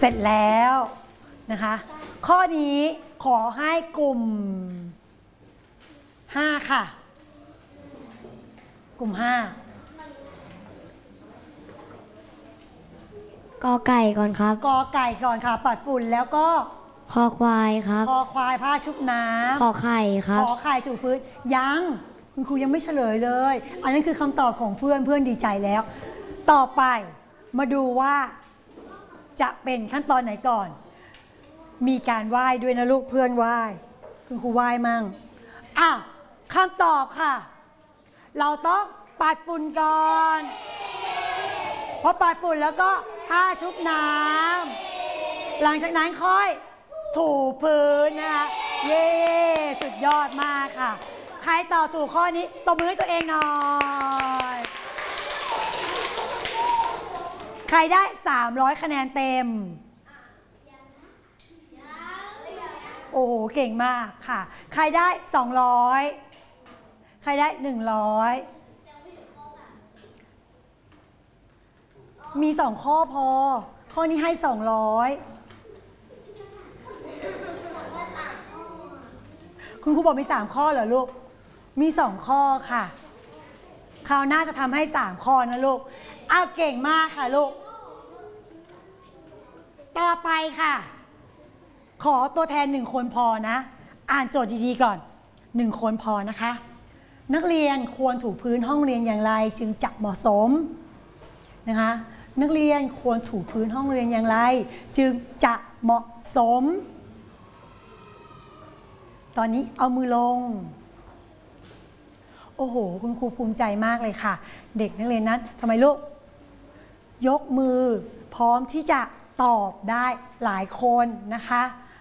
ร็จแล้วนะคะข้อนี้ขอให้กลุ่ม5ค่ะกลุ่ม5 กอไก่ก่อนครับกอไก่ก่อนค่ะปัดฝุ่นแล้วก็คอควายครับคอควายผ้าชุบน้ำขอไข่ครับขอไข่ถูพื้นยังคุณครูยังไม่เฉลยเลยอันนั้นคือคำตอบของเพื่อนดีใจแล้วต่อไปมาดูว่าจะเป็นขั้นตอนไหนก่อนมีการไหว้ด้วยนะลูกเพื่อนไหว้คุณครูไหว้มั่งคำตอบค่ะเราต้องปัดฝุ่นก่อนพอปัดฝุ่นแล้วก็ผ้าชุบน้ำหลังจากนั้นค่อยถูพื้นนะคะเย้สุดยอดมากค่ะใครตอบถูกข้อนี้ตบมือให้ตัวเองหน่อยใครได้300คะแนนเต็มโอ้โหเก่งมากค่ะใครได้200ใครได้100มี2ข้อพอข้อนี้ให้200คุณครูบอกมี3ข้อเหรอลูกมี2ข้อค่ะคราวหน้าจะทำให้3ข้อนะลูกเก่งมากค่ะลูกต่อไปค่ะขอตัวแทน1คนพอนะอ่านโจทย์ดีๆก่อน1คนพอนะคะนักเรียนควรถูพื้นห้องเรียนอย่างไรจึงจะเหมาะสมนะคะนักเรียนควรถูพื้นห้องเรียนอย่างไรจึงจะเหมาะสมตอนนี้เอามือลงโอ้โหคุณครูภูมิใจมากเลยค่ะเด็กนักเรียนนั้นทำไมลูกยกมือพร้อมที่จะตอบได้หลายคนนะคะ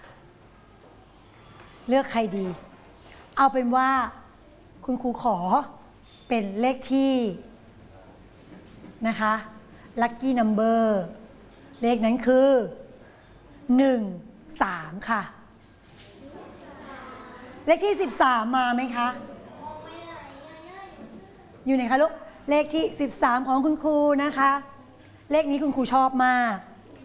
เลือกใครดีเอาเป็นว่าคุณครูขอเป็นเลขที่นะคะLucky Number เลขนั้นคือ13ค่ะเลขที่13มาไหมคะอยู่ไหนคะลูกเลขที่13ของคุณครูนะคะเลขนี้คุณครูชอบมาก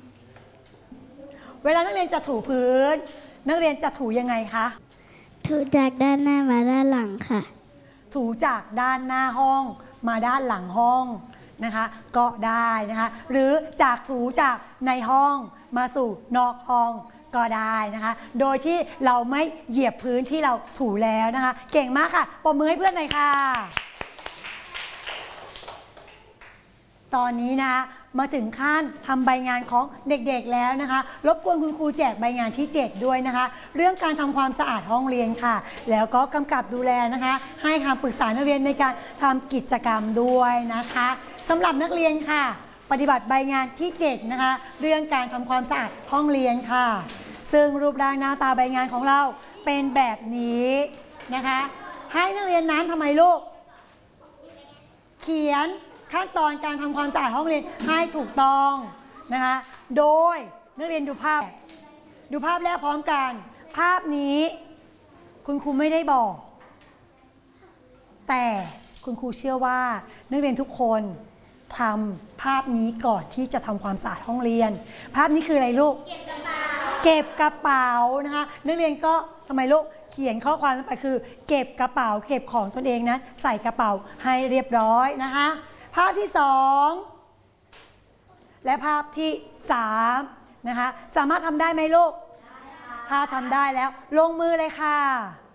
เวลานักเรียนจะถูพื้นนักเรียนจะถูยังไงคะถูจากด้านหน้ามาด้านหลังค่ะถูจากด้านหน้าห้องมาด้านหลังห้องนะคะก็ได้นะคะหรือถูจากในห้องมาสู่นอกห้องก็ได้นะคะโดยที่เราไม่เหยียบพื้นที่เราถูแล้วนะคะเก่งมากค่ะปรบมือให้เพื่อนหน่อยค่ะตอนนี้นะคะมาถึงขั้นทำใบงานของเด็กๆแล้วนะคะรบกวนคุณครูแจกใบงานที่7ด้วยนะคะเรื่องการทำความสะอาดห้องเรียนค่ะแล้วก็กำกับดูแลนะคะให้คำปรึกษานักเรียนในการทำกิจกรรมด้วยนะคะสำหรับนักเรียนค่ะปฏิบัติใบงานที่7นะคะเรื่องการทำความสะอาดห้องเรียนค่ะซึ่งรูปร่างหน้าตาใบงานของเราเป็นแบบนี้นะคะให้นักเรียนนั้นทำไมลูกเขียนขั้นตอนการทำความสะอาดห้องเรียนให้ถูกต้องนะคะโดยนักเรียนดูภาพแรกพร้อมกันภาพนี้คุณครูไม่ได้บอกแต่คุณครูเชื่อว่านักเรียนทุกคนทำภาพนี้ก่อนที่จะทำความสะอาดห้องเรียนภาพนี้คืออะไรลูกเก็บกระเป๋านะคะนักเรียนก็ทำไมลูกเขียนข้อความลงไปคือเก็บกระเป๋าเก็บของตนเองนั้นใส่กระเป๋าให้เรียบร้อยนะคะภาพที่2และภาพที่3นะคะสามารถทำได้ไหมลูกถ้าทำได้แล้วลงมือเลยค่ะ